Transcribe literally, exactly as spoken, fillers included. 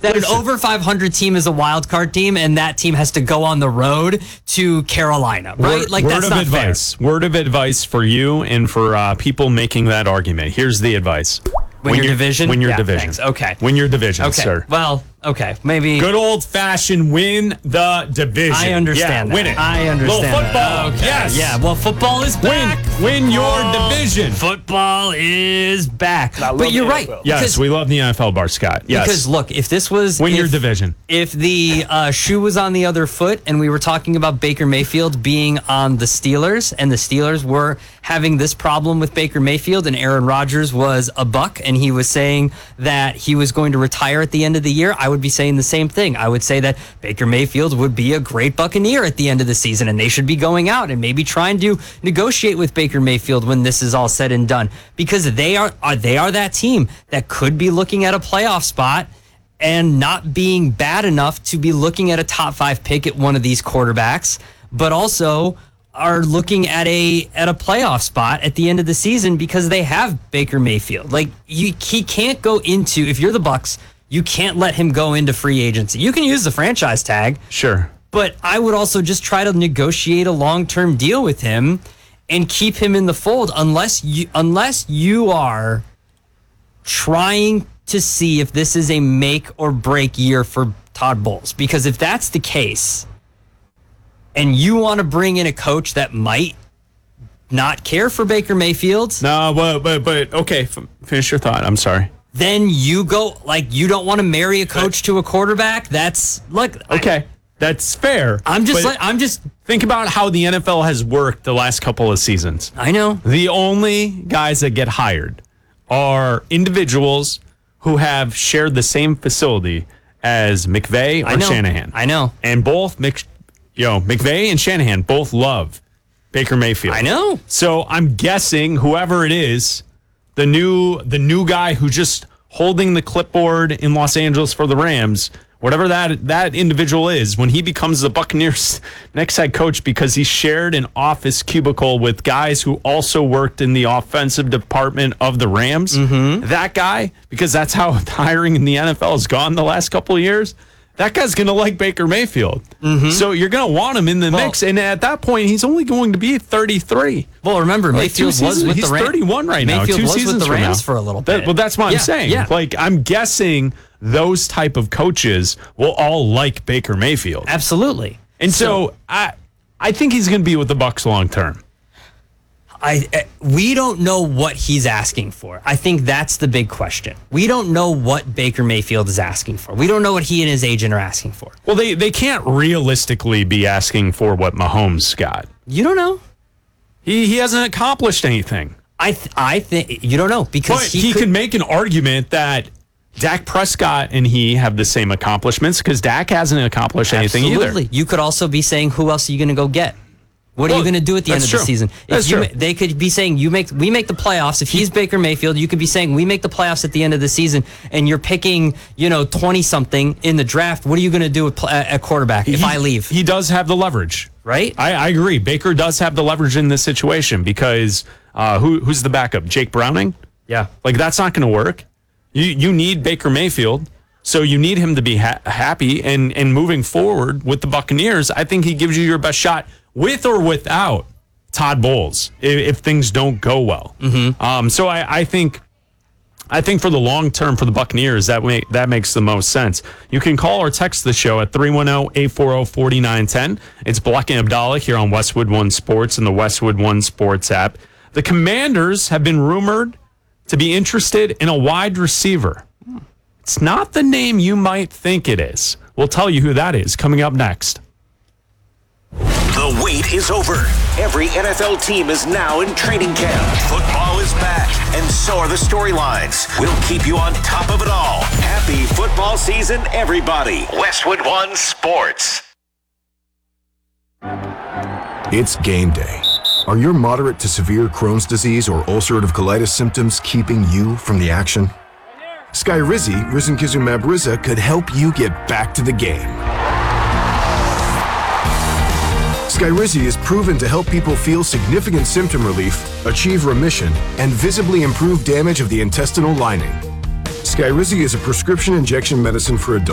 that Listen. an over five hundred team is a wild card team, and that team has to go on the road to Carolina, right? Word, like word that's of not advice. fair. Word of advice for you and for uh, people making that argument. Here's the advice: Win your division? Win your Yeah, division. thanks. Okay. Win your division, Okay. sir. Well, okay. Maybe. Good old fashioned win the division. I understand yeah, that. Win it. I understand Little football. that. Okay. Yes. Yeah. Well, football is back. Win. Win your Football- division. Football is back. love But you're the right. N F L. Yes, because, we love the N F L, Bar Scott. Yes. because look, if this was Win if, your division. If the uh, shoe was on the other foot, and we were talking about Baker Mayfield being on the Steelers, and the Steelers were having this problem with Baker Mayfield, and Aaron Rodgers was a buck, and he was saying that he was going to retire at the end of the year, I would be saying the same thing. I would say that Baker Mayfield would be a great Buccaneer at the end of the season, and they should be going out and maybe trying to negotiate with Baker Mayfield when this is all said and done, because they are, are they are that team that could be looking at a playoff spot and not being bad enough to be looking at a top five pick at one of these quarterbacks, but also are looking at a at a playoff spot at the end of the season because they have Baker Mayfield. Like you, he can't go into, if you're the Bucs, you can't let him go into free agency. You can use the franchise tag, Sure. but I would also just try to negotiate a long-term deal with him and keep him in the fold unless you unless you are trying to see if this is a make or break year for Todd Bowles. Because if that's the case, and you want to bring in a coach that might not care for Baker Mayfield, No, but but but okay. F- finish your thought. I'm sorry. then you go, like, you don't want to marry a coach to a quarterback. That's, look, I- Okay, that's fair. I'm just But like, I'm just, think about how the N F L has worked the last couple of seasons. I know. The only guys that get hired are individuals who have shared the same facility as McVay I or know. Shanahan. I know. And both, Mc, you know, McVay and Shanahan both love Baker Mayfield. I know. So I'm guessing whoever it is, the new the new guy who just holding the clipboard in Los Angeles for the Rams, whatever that that individual is, when he becomes the Buccaneers' next head coach because he shared an office cubicle with guys who also worked in the offensive department of the Rams, Mm-hmm. that guy, because that's how hiring in the N F L has gone the last couple of years, that guy's going to like Baker Mayfield. So you're going to want him in the Mm-hmm. Well- mix. And at that point, he's only going to be thirty-three. Well, remember, Like two Mayfield was seasons- with he's the Rams. thirty-one right now. Mayfield Two was seasons with the from Rams now. for a little That- bit. well, that's what Yeah, I'm saying. yeah. Like, I'm guessing those type of coaches will all like Baker Mayfield. Absolutely. And so, I I think he's going to be with the Bucs long term. I, I we don't know what he's asking for. I think that's the big question. We don't know what Baker Mayfield is asking for. We don't know what he and his agent are asking for. Well, they, they can't realistically be asking for what Mahomes got. You don't know. He he hasn't accomplished anything. I th- I think you don't know because But he, he, could, can make an argument that Dak Prescott and he have the same accomplishments because Dak hasn't accomplished anything absolutely. either. You could also be saying, who else are you going to go get? What are Well, you going to do at the end that's of true. the season? That's if you, true. ma- They could be saying, "You make we make the playoffs." If he's Baker Mayfield, you could be saying, "We make the playoffs at the end of the season," and you're picking, you know, twenty something in the draft. What are you going to do at, pl- at quarterback if He- I leave? He does have the leverage. Right? I, I agree. Baker does have the leverage in this situation because uh, who who's the backup? Jake Browning? Yeah. Like, that's not going to work. You you need Baker Mayfield, so you need him to be ha- happy and, and moving forward with the Buccaneers. I think he gives you your best shot with or without Todd Bowles if, if things don't go well. Mm-hmm. Um, so I, I think I think for the long term for the Buccaneers, that way, that makes the most sense. You can call or text the show at three one zero, eight four zero, four nine one zero. It's Black and Abdallah here on Westwood One Sports and the Westwood One Sports app. The Commanders have been rumored to be interested in a wide receiver. It's not the name you might think it is. We'll tell you who that is coming up next. The wait is over. Every N F L team is now in training camp. Football is back, and so are the storylines. We'll keep you on top of it all. Happy football season, everybody. Westwood One Sports. It's game day. Are your moderate to severe Crohn's disease or ulcerative colitis symptoms keeping you from the action? Skyrizi, risankizumab Riza, could help you get back to the game. Skyrizi is proven to help people feel significant symptom relief, achieve remission, and visibly improve damage of the intestinal lining. Skyrizi is a prescription injection medicine for adults.